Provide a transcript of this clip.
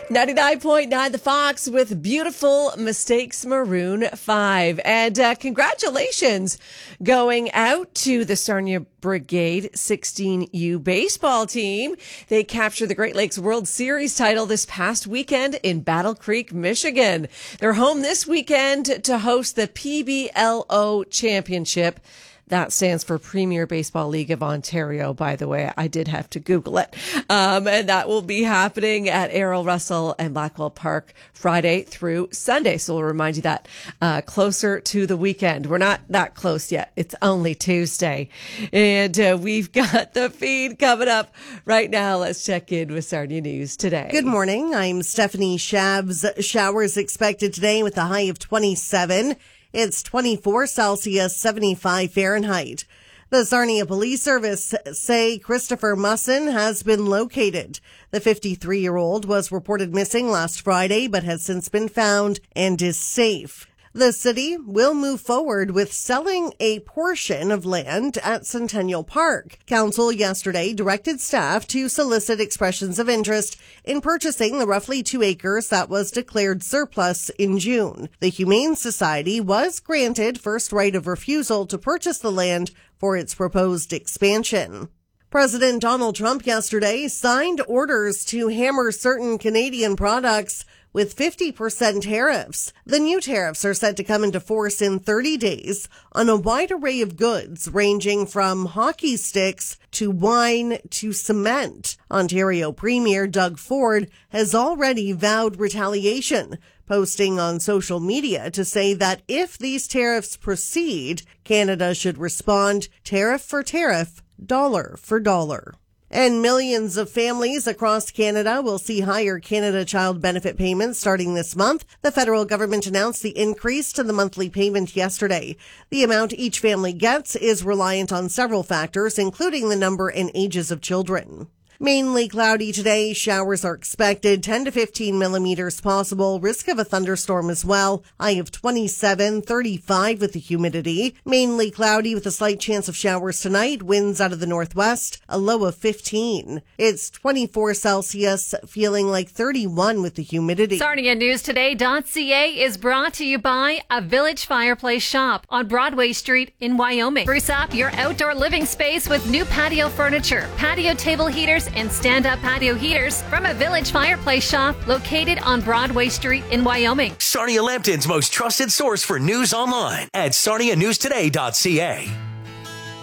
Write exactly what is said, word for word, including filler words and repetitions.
ninety-nine point nine The Fox with beautiful Mistakes Maroon five. And uh, congratulations going out to the Sarnia Brigade sixteen U baseball team. They captured the Great Lakes World Series title this past weekend in Battle Creek, Michigan. They're home this weekend to host the P B L O Championship. That stands for Premier Baseball League of Ontario, by the way. I did have to Google it. Um, and that will be happening at Errol Russell and Blackwell Park Friday through Sunday. So we'll remind you that uh, closer to the weekend. We're not that close yet. It's only Tuesday. And uh, we've got the feed coming up right now. Let's check in with Sarnia News today. Good morning. I'm Stephanie Shabs. Showers expected today with a high of twenty-seven. It's twenty-four Celsius, seventy-five Fahrenheit. The Sarnia Police Service say Christopher Musson has been located. The fifty-three-year-old was reported missing last Friday, but has since been found and is safe. The city will move forward with selling a portion of land at Centennial Park. Council yesterday directed staff to solicit expressions of interest in purchasing the roughly two acres that was declared surplus in June. The Humane Society was granted first right of refusal to purchase the land for its proposed expansion. President Donald Trump yesterday signed orders to hammer certain Canadian products with fifty percent tariffs. The new tariffs are set to come into force in thirty days on a wide array of goods ranging from hockey sticks to wine to cement. Ontario Premier Doug Ford has already vowed retaliation, posting on social media to say that if these tariffs proceed, Canada should respond tariff for tariff, dollar for dollar. And millions of families across Canada will see higher Canada Child Benefit payments starting this month. The federal government announced the increase to the monthly payment yesterday. The amount each family gets is reliant on several factors, including the number and ages of children. Mainly cloudy today. Showers are expected. ten to fifteen millimeters possible. Risk of a thunderstorm as well. High of twenty-seven, thirty-five with the humidity. Mainly cloudy with a slight chance of showers tonight. Winds out of the northwest. A low of fifteen. It's twenty-four Celsius, feeling like thirty-one with the humidity. Sarnia News Today dot C A is brought to you by a Village Fireplace Shop on Broadway Street in Wyoming. Spruce up your outdoor living space with new patio furniture, patio table heaters, and stand-up patio heaters from a Village Fireplace Shop located on Broadway Street in Wyoming. Sarnia Lambton's most trusted source for news online at Sarnia News Today dot C A.